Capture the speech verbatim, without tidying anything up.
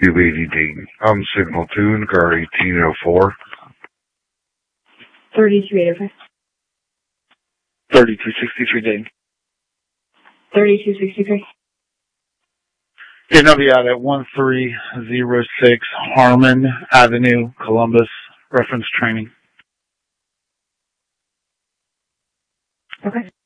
U eighty Dayton. I'm signal two in the car eighteen oh four. thirty-two eighty-five. thirty-two sixty-three Dayton. thirty-two sixty-three. Okay, now be out at one three zero six Harmon Avenue, Columbus. Reference training. Okay.